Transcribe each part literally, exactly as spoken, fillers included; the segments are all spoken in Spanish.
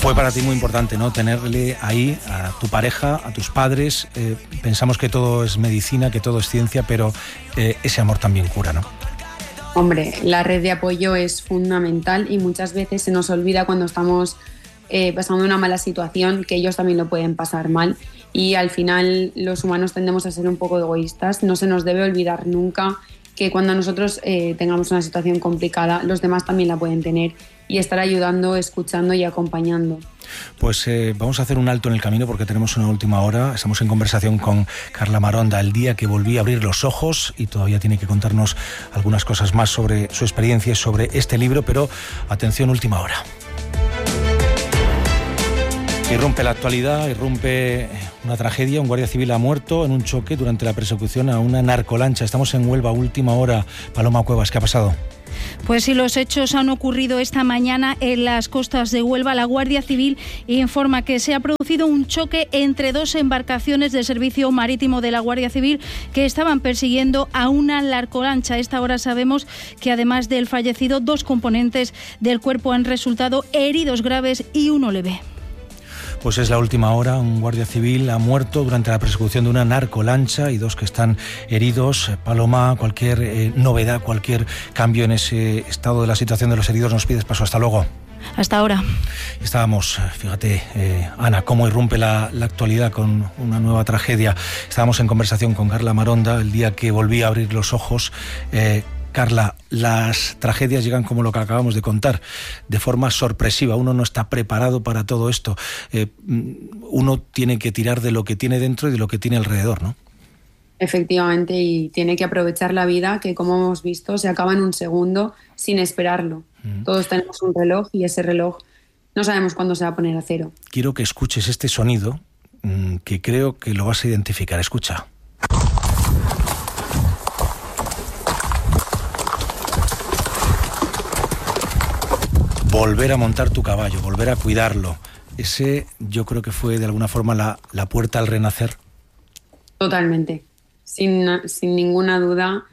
Fue para ti muy importante, ¿no?, tenerle ahí a tu pareja, a tus padres. Eh, pensamos que todo es medicina, que todo es ciencia, pero eh, ese amor también cura, ¿no? Hombre, la red de apoyo es fundamental y muchas veces se nos olvida cuando estamos eh, pasando una mala situación que ellos también lo pueden pasar mal, y al final los humanos tendemos a ser un poco egoístas. No se nos debe olvidar nunca que cuando nosotros eh, tengamos una situación complicada, los demás también la pueden tener, y estar ayudando, escuchando y acompañando. Pues eh, vamos a hacer un alto en el camino porque tenemos una última hora. Estamos en conversación con Carla Maronda, el día que volví a abrir los ojos, y todavía tiene que contarnos algunas cosas más sobre su experiencia y sobre este libro, pero atención, última hora. Irrumpe la actualidad, irrumpe una tragedia. Un guardia civil ha muerto en un choque durante la persecución a una narcolancha. Estamos en Huelva, última hora. Paloma Cuevas, ¿qué ha pasado? Pues sí, los hechos han ocurrido esta mañana en las costas de Huelva. La Guardia Civil informa que se ha producido un choque entre dos embarcaciones del servicio marítimo de la Guardia Civil que estaban persiguiendo a una narcolancha. A esta hora sabemos que además del fallecido, dos componentes del cuerpo han resultado heridos graves y uno leve. Pues es la última hora. Un guardia civil ha muerto durante la persecución de una narcolancha y dos que están heridos. Paloma, cualquier eh, novedad, cualquier cambio en ese estado de la situación de los heridos, nos pides paso. Hasta luego. Hasta ahora. Estábamos, fíjate, eh, Ana, cómo irrumpe la, la actualidad con una nueva tragedia. Estábamos en conversación con Carla Maronda el día que volví a abrir los ojos. Eh, Carla, las tragedias llegan, como lo que acabamos de contar, de forma sorpresiva. Uno no está preparado para todo esto. Eh, uno tiene que tirar de lo que tiene dentro y de lo que tiene alrededor, ¿no? Efectivamente, y tiene que aprovechar la vida, que como hemos visto se acaba en un segundo sin esperarlo. Mm. Todos tenemos un reloj y ese reloj no sabemos cuándo se va a poner a cero. Quiero que escuches este sonido mmm, que creo que lo vas a identificar. Escucha. Volver a montar tu caballo, volver a cuidarlo. Ese yo creo que fue de alguna forma la, la puerta al renacer. Totalmente, sin, sin ninguna duda.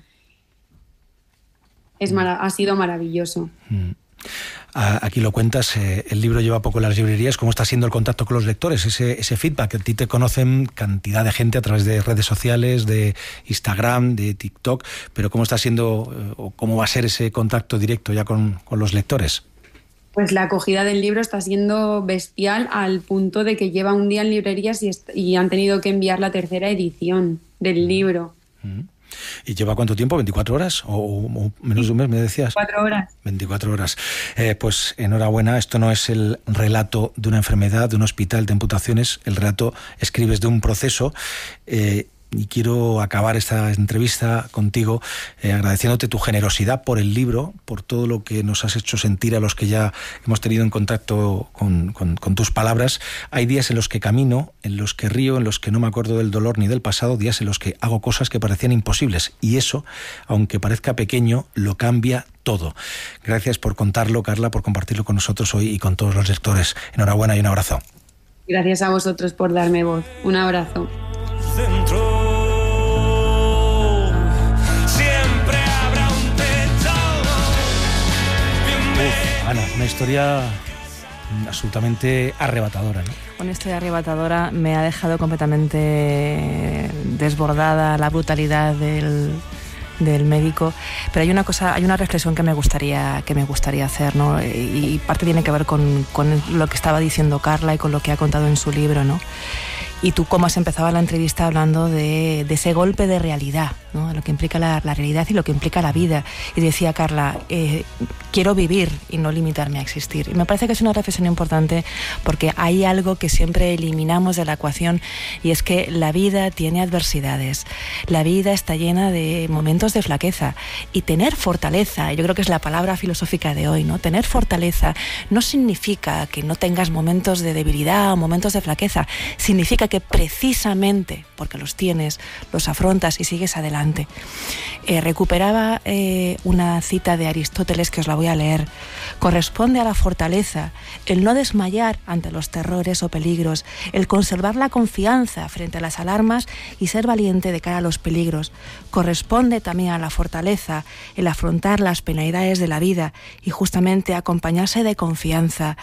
Es mara- ha sido maravilloso. Mm. Aquí lo cuentas, eh, el libro lleva poco en las librerías. ¿Cómo está siendo el contacto con los lectores? Ese, ese feedback, a ti te conocen cantidad de gente a través de redes sociales, de Instagram, de TikTok, pero ¿cómo está siendo eh, o cómo va a ser ese contacto directo ya con, con los lectores? Pues la acogida del libro está siendo bestial, al punto de que lleva un día en librerías y, est- y han tenido que enviar la tercera edición del libro. ¿Y lleva cuánto tiempo? ¿veinticuatro horas? ¿O, o menos de un mes, me decías? veinticuatro horas. veinticuatro horas. Eh, pues enhorabuena, esto no es el relato de una enfermedad, de un hospital de amputaciones. El relato escribes de un proceso. Eh, Y quiero acabar esta entrevista contigo eh, agradeciéndote tu generosidad por el libro, por todo lo que nos has hecho sentir a los que ya hemos tenido en contacto con, con, con tus palabras. Hay días en los que camino, en los que río, en los que no me acuerdo del dolor ni del pasado, días en los que hago cosas que parecían imposibles. Y eso, aunque parezca pequeño, lo cambia todo. Gracias por contarlo, Carla, por compartirlo con nosotros hoy y con todos los lectores. Enhorabuena y un abrazo. Gracias a vosotros por darme voz. Un abrazo. Centro. Siempre habrá un techo. Uf, Ana, una historia absolutamente arrebatadora, ¿no? Una historia arrebatadora. Me ha dejado completamente desbordada la brutalidad del, del médico, pero hay una cosa, hay una reflexión que me gustaría que me gustaría hacer, ¿no? Y, y parte tiene que ver con, con lo que estaba diciendo Carla y con lo que ha contado en su libro, ¿no? Y tú, cómo has empezado la entrevista hablando de, de ese golpe de realidad, ¿no? De lo que implica la, la realidad y lo que implica la vida. Y decía Carla, eh, quiero vivir y no limitarme a existir. Y me parece que es una reflexión importante, porque hay algo que siempre eliminamos de la ecuación, y es que la vida tiene adversidades. La vida está llena de momentos de flaqueza, y tener fortaleza, yo creo que es la palabra filosófica de hoy, ¿no? Tener fortaleza no significa que no tengas momentos de debilidad o momentos de flaqueza, significa que precisamente porque los tienes, los afrontas y sigues adelante. Eh, recuperaba eh, una cita de Aristóteles que os la voy a leer. Corresponde a la fortaleza el no desmayar ante los terrores o peligros, el conservar la confianza frente a las alarmas y ser valiente de cara a los peligros. Corresponde también a la fortaleza el afrontar las penalidades de la vida y justamente acompañarse de confianza.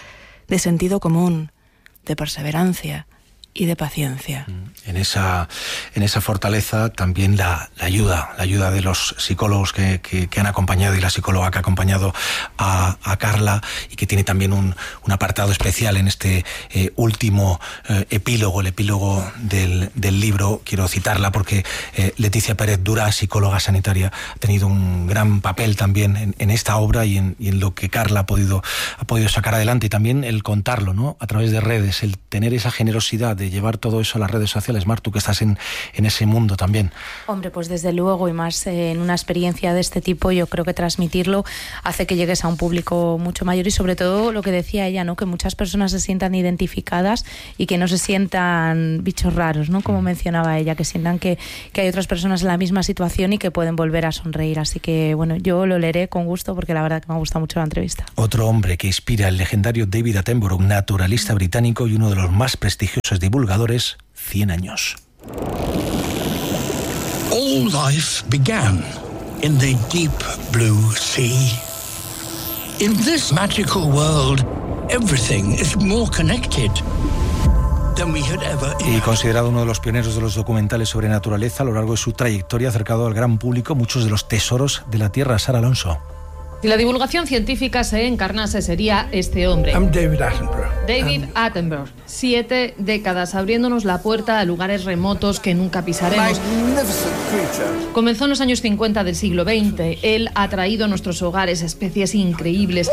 de sentido común, de perseverancia y de paciencia. En esa, en esa fortaleza también la, la ayuda, la ayuda de los psicólogos que, que, que han acompañado y la psicóloga que ha acompañado a, a Carla y que tiene también un, un apartado especial en este eh, último eh, epílogo, el epílogo del, del libro. Quiero citarla porque eh, Leticia Pérez Dura, psicóloga sanitaria, ha tenido un gran papel también en, en esta obra y en, y en lo que Carla ha podido, ha podido sacar adelante, y también el contarlo, ¿no?, a través de redes, el tener esa generosidad de llevar todo eso a las redes sociales. Mar, tú que estás en, en ese mundo también. Hombre, pues desde luego, y más eh, en una experiencia de este tipo, yo creo que transmitirlo hace que llegues a un público mucho mayor, y sobre todo lo que decía ella, ¿no?, que muchas personas se sientan identificadas y que no se sientan bichos raros, ¿no?, como mm. mencionaba ella, que sientan que, que hay otras personas en la misma situación y que pueden volver a sonreír. Así que bueno, yo lo leeré con gusto porque la verdad que me ha gustado mucho la entrevista. Otro hombre que inspira, el legendario David Attenborough, naturalista británico y uno de los más prestigiosos divulgadores, cien años. All life began in the deep blue sea. In this magical world, everything is more connected than we had ever imagined. Y considerado uno de los pioneros de los documentales sobre naturaleza, a lo largo de su trayectoria ha acercado al gran público muchos de los tesoros de la Tierra. Sara Alonso. Si la divulgación científica se encarnase, sería este hombre. I'm David Attenborough. David Attenborough. Siete décadas abriéndonos la puerta a lugares remotos que nunca pisaremos. Comenzó en los años cincuenta del siglo veinte. Él ha traído a nuestros hogares especies increíbles.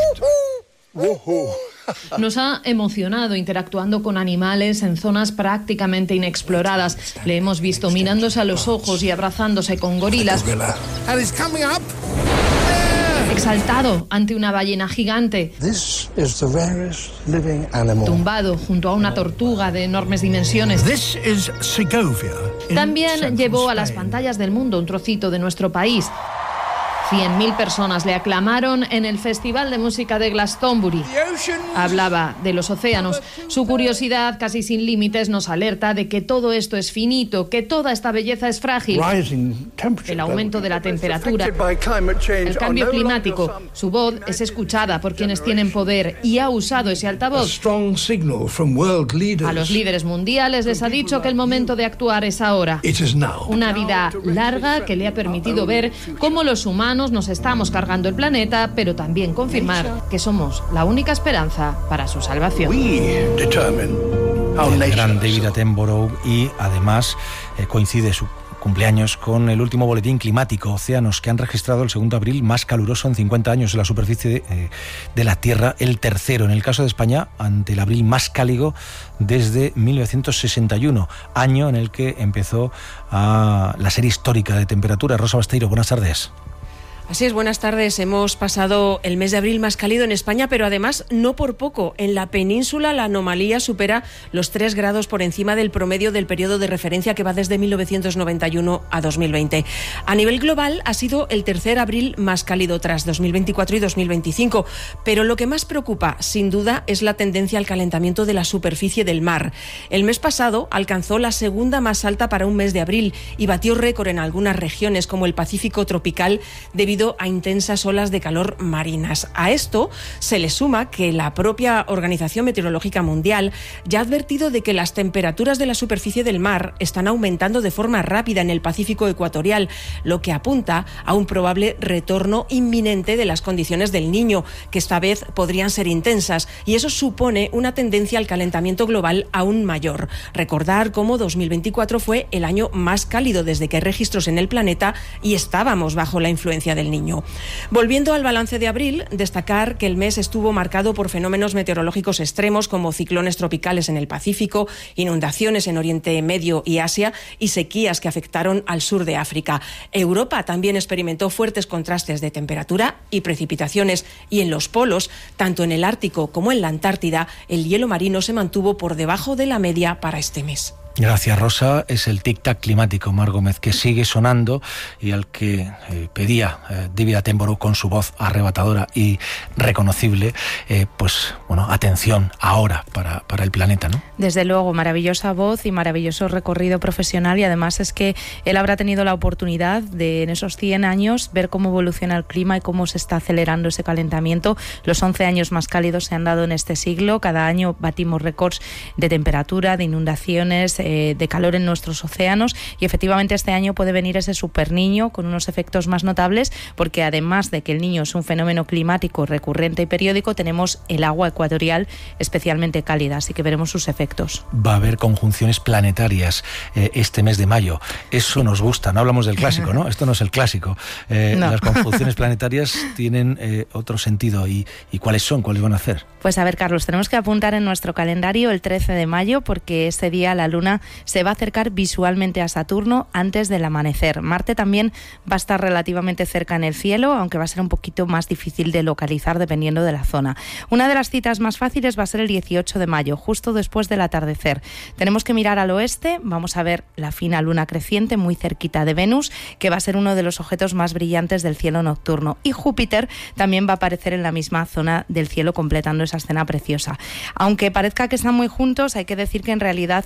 Nos ha emocionado interactuando con animales en zonas prácticamente inexploradas. Le hemos visto mirándose a los ojos y abrazándose con gorilas. Exaltado ante una ballena gigante. This is the rarest living animal. Tumbado junto a una tortuga de enormes dimensiones. This is Segovia. También llevó a las pantallas del mundo un trocito de nuestro país. cien mil personas le aclamaron en el Festival de Música de Glastonbury. Hablaba de los océanos. Su curiosidad, casi sin límites, nos alerta de que todo esto es finito, que toda esta belleza es frágil. El aumento de la temperatura, el cambio climático. Su voz es escuchada por quienes tienen poder y ha usado ese altavoz. A los líderes mundiales les ha dicho que el momento de actuar es ahora. Una vida larga que le ha permitido ver cómo los humanos nos estamos cargando el planeta, pero también confirmar que somos la única esperanza para su salvación. El gran David Attenborough, y además eh, coincide su cumpleaños con el último boletín climático, Océanos, que han registrado el segundo abril más caluroso en cincuenta años en la superficie de, eh, de la Tierra, el tercero en el caso de España, ante el abril más cálido desde mil novecientos sesenta y uno, año en el que empezó a la serie histórica de temperaturas. Rosa Basteiro, buenas tardes. Así es, buenas tardes. Hemos pasado el mes de abril más cálido en España, pero además no por poco. En la península la anomalía supera los tres grados por encima del promedio del periodo de referencia que va desde mil novecientos noventa y uno a dos mil veinte. A nivel global ha sido el tercer abril más cálido tras dos mil veinticuatro y dos mil veinticinco, pero lo que más preocupa, sin duda, es la tendencia al calentamiento de la superficie del mar. El mes pasado alcanzó la segunda más alta para un mes de abril y batió récord en algunas regiones como el Pacífico tropical debido a intensas olas de calor marinas. A esto se le suma que la propia Organización Meteorológica Mundial ya ha advertido de que las temperaturas de la superficie del mar están aumentando de forma rápida en el Pacífico ecuatorial, lo que apunta a un probable retorno inminente de las condiciones del Niño, que esta vez podrían ser intensas, y eso supone una tendencia al calentamiento global aún mayor. Recordar cómo dos mil veinticuatro fue el año más cálido desde que hay registros en el planeta y estábamos bajo la influencia del Niño. Volviendo al balance de abril, destacar que el mes estuvo marcado por fenómenos meteorológicos extremos como ciclones tropicales en el Pacífico, inundaciones en Oriente Medio y Asia y sequías que afectaron al sur de África. Europa también experimentó fuertes contrastes de temperatura y precipitaciones, y en los polos, tanto en el Ártico como en la Antártida, el hielo marino se mantuvo por debajo de la media para este mes. Gracias, Rosa. Es el tic-tac climático, Mar Gómez, que sigue sonando y al que eh, pedía eh, David Attenborough con su voz arrebatadora y reconocible, eh, pues, bueno, atención ahora para, para el planeta, ¿no? Desde luego, maravillosa voz y maravilloso recorrido profesional, y además es que él habrá tenido la oportunidad de, en esos cien años, ver cómo evoluciona el clima y cómo se está acelerando ese calentamiento. Los once años más cálidos se han dado en este siglo. Cada año batimos récords de temperatura, de inundaciones, eh, de calor en nuestros océanos, y efectivamente este año puede venir ese superniño con unos efectos más notables, porque además de que el niño es un fenómeno climático recurrente y periódico, tenemos el agua ecuatorial especialmente cálida, así que veremos sus efectos. Va a haber conjunciones planetarias eh, este mes de mayo. Eso nos gusta, no hablamos del clásico, ¿no? Esto no es el clásico. Eh, no. Las conjunciones planetarias tienen eh, otro sentido. ¿Y, ¿Y cuáles son? ¿Cuáles van a hacer? Pues a ver, Carlos, tenemos que apuntar en nuestro calendario el trece de mayo, porque ese día la Luna se va a acercar visualmente a Saturno antes del amanecer. Marte también va a estar relativamente cerca en el cielo, aunque va a ser un poquito más difícil de localizar dependiendo de la zona. Una de las citas más fáciles va a ser el dieciocho de mayo, justo después del atardecer. Tenemos que mirar al oeste, vamos a ver la fina luna creciente muy cerquita de Venus, que va a ser uno de los objetos más brillantes del cielo nocturno. Y Júpiter también va a aparecer en la misma zona del cielo, completando esa escena preciosa. Aunque parezca que están muy juntos, hay que decir que en realidad